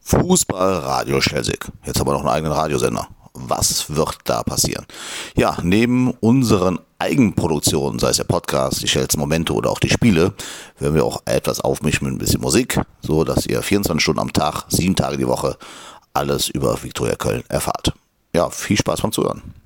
Fußball Radio Schelsig. Jetzt haben wir noch einen eigenen Radiosender. Was wird da passieren? Ja, neben unseren Eigenproduktionen, sei es der Podcast, die Schels Momente oder auch die Spiele, werden wir auch etwas aufmischen mit ein bisschen Musik, so dass ihr 24 Stunden am Tag, 7 Tage die Woche alles über Viktoria Köln erfahrt. Ja, viel Spaß beim Zuhören.